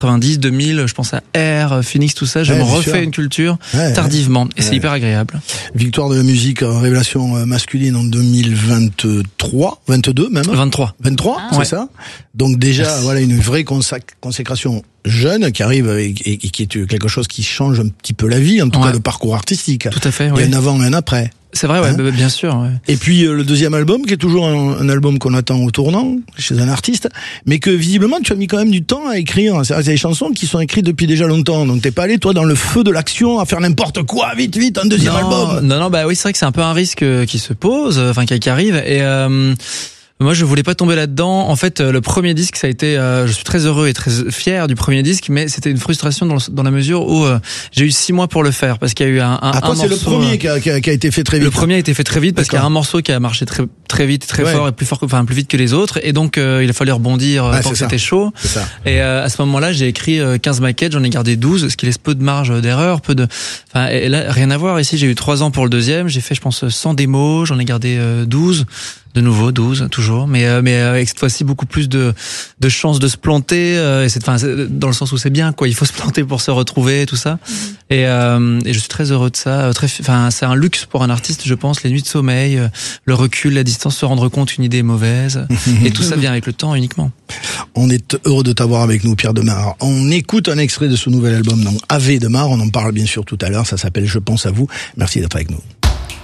90, 2000, je pense à Air, Phoenix, tout ça, je me refais une culture tardivement et c'est hyper agréable. Victoire de la musique révélation masculine en 2023, 22 même. 23, c'est ça. Donc déjà voilà une vraie consécration jeune qui arrive et qui est quelque chose qui change un petit peu la vie, en tout cas le parcours artistique. Tout à fait. Il y a un avant et un après. C'est vrai, bien sûr. Ouais. Et puis le deuxième album, qui est toujours un album qu'on attend au tournant chez un artiste, mais que visiblement tu as mis quand même du temps à écrire. C'est des chansons qui sont écrites depuis déjà longtemps, donc t'es pas allé toi dans le feu de l'action à faire n'importe quoi, vite, un deuxième album. Non, bah oui, c'est vrai que c'est un peu un risque qui se pose, enfin qui arrive et. Moi, je voulais pas tomber là-dedans. En fait, le premier disque, ça a été. Je suis très heureux et très fier du premier disque, mais c'était une frustration dans la mesure où j'ai eu 6 mois pour le faire parce qu'il y a eu un morceau. C'est le premier qui a été fait très vite. Le premier a été fait très vite parce qu'il y a un morceau qui a marché très vite, très fort et plus vite que les autres, et donc il a fallu rebondir tant que c'était chaud. Et à ce moment-là, j'ai écrit 15 maquettes, j'en ai gardé 12, ce qui laisse peu de marge d'erreur, et là, rien à voir. Ici, j'ai eu 3 ans pour le deuxième. J'ai fait, je pense, 100 démos, j'en ai gardé 12. De nouveau 12 toujours, mais avec cette fois-ci beaucoup plus de chances de se planter, et dans le sens où c'est bien quoi, il faut se planter pour se retrouver, tout ça. Et je suis très heureux de ça. C'est un luxe pour un artiste, je pense, les nuits de sommeil, le recul, la distance, se rendre compte qu'une idée est mauvaise, et tout ça vient avec le temps uniquement. On est heureux de t'avoir avec nous, Pierre Demar. On écoute un extrait de ce nouvel album, donc Ave Demar. On en parle bien sûr tout à l'heure. Ça s'appelle Je pense à vous. Merci d'être avec nous.